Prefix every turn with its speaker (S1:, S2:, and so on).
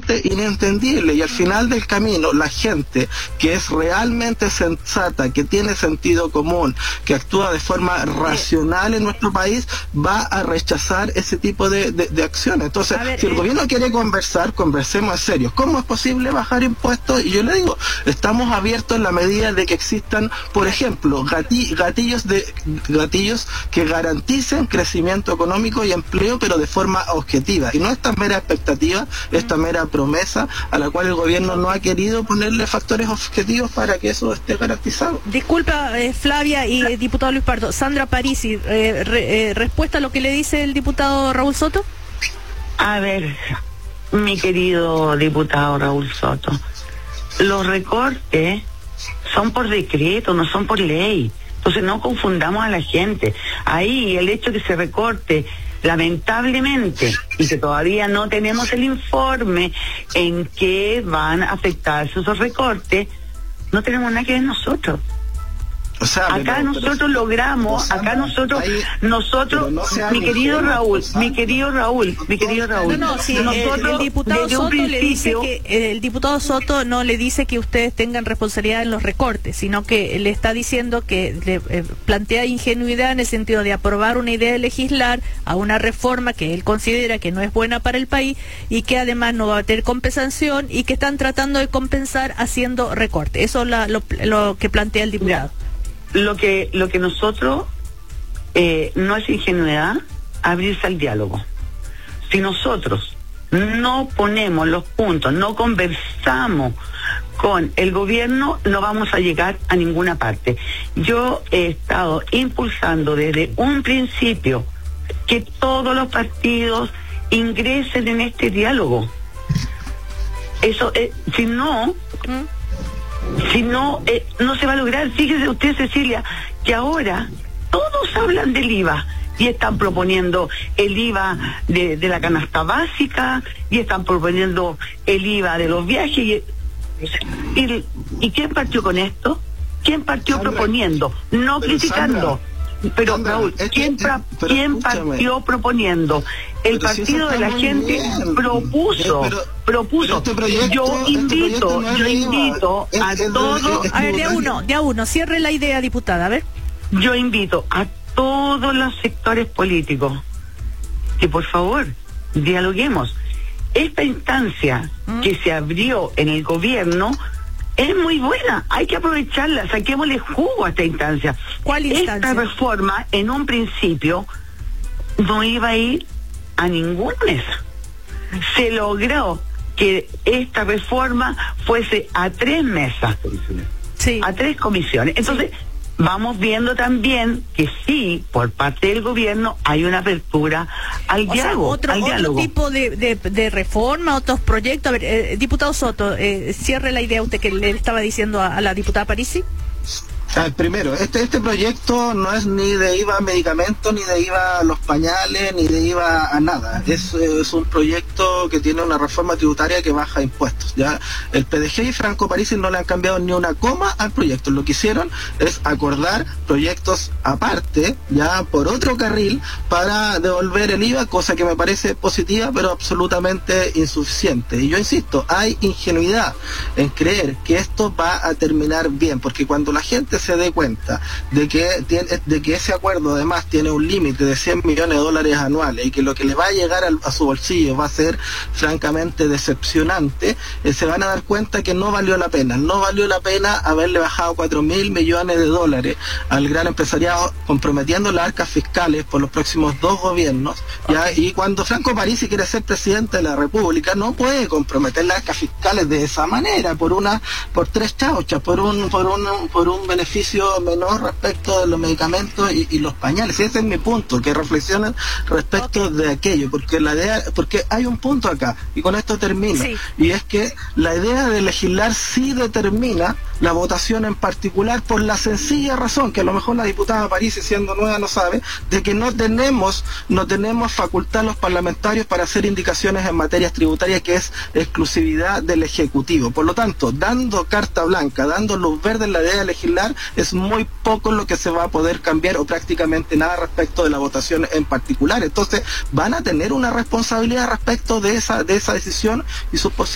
S1: absolutamente inentendible, y al final del camino la gente que es realmente sensata, que tiene sentido común, que actúa de forma racional en nuestro país, va a rechazar ese tipo de acciones. Entonces, si el gobierno quiere conversar, conversemos en serio. ¿Cómo es posible bajar impuestos? Y yo le digo, estamos abiertos en la medida de que existan, por ejemplo, gatillos que garanticen crecimiento económico y empleo, pero de forma objetiva, y no esta mera expectativa, esta mera promesa a la cual el gobierno no ha querido ponerle factores objetivos para que eso esté garantizado.
S2: Disculpa, Flavia y diputado Luis Pardo. Sandra Parisi, respuesta a lo que le dice el diputado Raúl Soto.
S3: A ver, mi querido diputado Raúl Soto, los recortes son por decreto, no son por ley. Entonces no confundamos a la gente. Ahí el hecho de que se recorte, lamentablemente, y que todavía no tenemos el informe en qué van a afectarse esos recortes, no tenemos nada que ver nosotros.
S1: O sea,
S3: acá nosotros logramos, mi querido Raúl,
S2: No, sí, el diputado Soto le dice que el diputado Soto no le dice que ustedes tengan responsabilidad en los recortes, sino que le está diciendo que le plantea ingenuidad en el sentido de aprobar una idea de legislar a una reforma que él considera que no es buena para el país y que además no va a tener compensación, y que están tratando de compensar haciendo recortes. Eso es lo que plantea el diputado.
S3: Lo que nosotros no es ingenuidad abrirse al diálogo. Si nosotros no ponemos los puntos, no conversamos con el gobierno, no vamos a llegar a ninguna parte. Yo he estado impulsando desde un principio que todos los partidos ingresen en este diálogo. Eso, si no, no se va a lograr. Fíjese usted, Cecilia, que ahora todos hablan del IVA y están proponiendo el IVA de la canasta básica, y están proponiendo el IVA de los viajes. ¿Y quién partió con esto? ¿Quién partió proponiendo? No criticando. Pero Raúl, ¿quién partió proponiendo? El Partido de la Gente propuso. Yo invito a todos.
S2: A ver, de a uno, cierre la idea, diputada, a ver.
S3: Yo invito a todos los sectores políticos que por favor dialoguemos. Esta instancia que se abrió en el gobierno es muy buena, hay que aprovecharla, saquémosle jugo a esta instancia.
S2: ¿Cuál instancia?
S3: Esta reforma, en un principio, no iba a ir a ninguna mesa. Se logró que esta reforma fuese a 3 mesas, a 3 comisiones. Entonces, vamos viendo también que sí, por parte del gobierno, hay una apertura al diálogo.
S2: Otro tipo de reforma, otros proyectos. A ver, diputado Soto, cierre la idea usted que le estaba diciendo a la diputada Parisi.
S1: Primero, este proyecto no es ni de IVA a medicamentos, ni de IVA a los pañales, ni de IVA a nada. Es un proyecto que tiene una reforma tributaria que baja impuestos. Ya el PDG y Franco Parisi no le han cambiado ni una coma al proyecto. Lo que hicieron es acordar proyectos aparte, ya por otro carril, para devolver el IVA, cosa que me parece positiva, pero absolutamente insuficiente. Y yo insisto, hay ingenuidad en creer que esto va a terminar bien, porque cuando la gente se dé cuenta de que ese acuerdo además tiene un límite de $100 millones anuales, y que lo que le va a llegar a su bolsillo va a ser francamente decepcionante, se van a dar cuenta que no valió la pena haberle bajado $4.000 millones al gran empresariado, comprometiendo las arcas fiscales por los próximos 2 gobiernos, ¿ya? Y cuando Franco Parisi quiere ser presidente de la República, no puede comprometer las arcas fiscales de esa manera, por 3 chauchas, por un beneficio menor respecto de los medicamentos y los pañales. Ese es mi punto, que reflexionen respecto de aquello, porque hay un punto acá, y con esto termino, y es que la idea de legislar sí determina la votación en particular, por la sencilla razón, que a lo mejor la diputada Parisi, siendo nueva, no sabe, de que no tenemos facultad los parlamentarios para hacer indicaciones en materias tributarias, que es exclusividad del Ejecutivo. Por lo tanto, dando carta blanca, dando luz verde en la idea de legislar, es muy poco lo que se va a poder cambiar, o prácticamente nada, respecto de la votación en particular. Entonces van a tener una responsabilidad respecto de esa decisión y sus posibilidades.